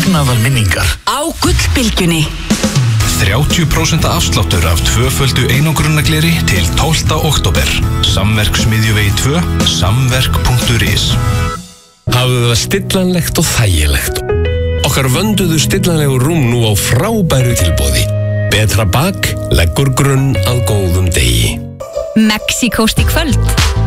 Magnaðar minningar Á Gullbylgjunni 30% afsláttur af tvöföldu einangrunargleri til 12. október. Samverksmiðjuvegi 2, samverk.is. Hafðu það stillanlegt og þægilegt. Okkar vönduðu stillanlegu rúm nú á frábæru tilboði. Betra bak leggur grunn að góðum degi. Mexíkóst í kvöld